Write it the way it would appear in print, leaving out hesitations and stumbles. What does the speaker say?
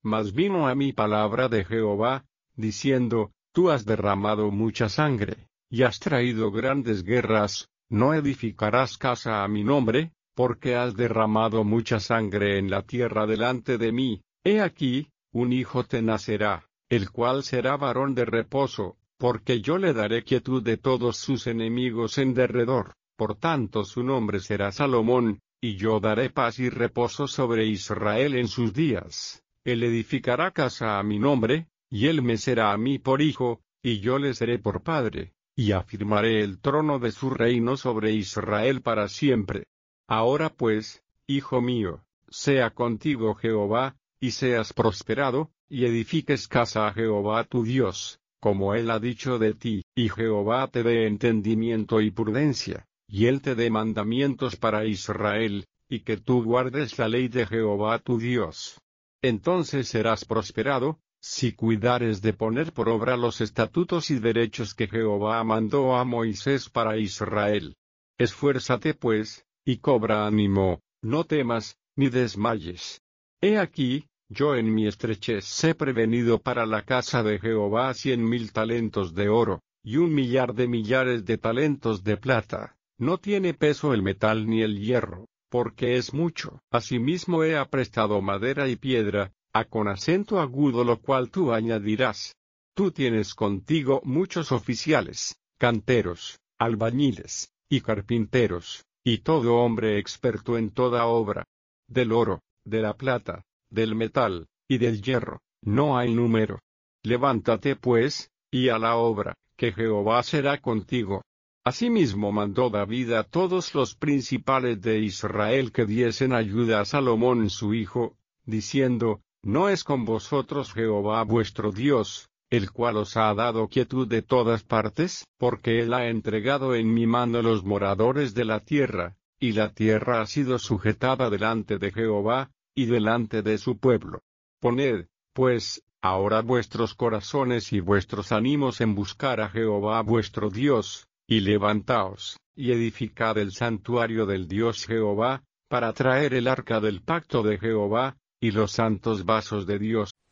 Mas vino a mí palabra de Jehová, diciendo, Tú has derramado mucha sangre, y has traído grandes guerras, no edificarás casa a mi nombre, porque has derramado mucha sangre en la tierra delante de mí. He aquí, un hijo te nacerá, el cual será varón de reposo, porque yo le daré quietud de todos sus enemigos en derredor. Por tanto su nombre será Salomón, y yo daré paz y reposo sobre Israel en sus días. Él edificará casa a mi nombre, y él me será a mí por hijo, y yo le seré por padre, y afirmaré el trono de su reino sobre Israel para siempre. Ahora pues, hijo mío, sea contigo Jehová, y seas prosperado, y edifiques casa a Jehová tu Dios, como él ha dicho de ti, y Jehová te dé entendimiento y prudencia, y él te dé mandamientos para Israel, y que tú guardes la ley de Jehová tu Dios. Entonces serás prosperado, si cuidares de poner por obra los estatutos y derechos que Jehová mandó a Moisés para Israel. Esfuérzate pues, y cobra ánimo, no temas, ni desmayes. He aquí, yo en mi estrechez he prevenido para la casa de Jehová 100,000 talentos de oro, y 1,000,000 de millares de talentos de plata. No tiene peso el metal ni el hierro, porque es mucho. Asimismo he aprestado madera y piedra, con acento agudo, lo cual tú añadirás. Tú tienes contigo muchos oficiales, canteros, albañiles, y carpinteros, y todo hombre experto en toda obra. Del oro, de la plata, del metal, y del hierro, no hay número. Levántate pues, y a la obra, que Jehová será contigo. Asimismo mandó David a todos los principales de Israel que diesen ayuda a Salomón su hijo, diciendo, ¿No es con vosotros Jehová vuestro Dios, el cual os ha dado quietud de todas partes? Porque él ha entregado en mi mano los moradores de la tierra, y la tierra ha sido sujetada delante de Jehová, y delante de su pueblo. Poned, pues, ahora vuestros corazones y vuestros ánimos en buscar a Jehová vuestro Dios, y levantaos, y edificad el santuario del Dios Jehová, para traer el arca del pacto de Jehová, y los santos vasos de Dios.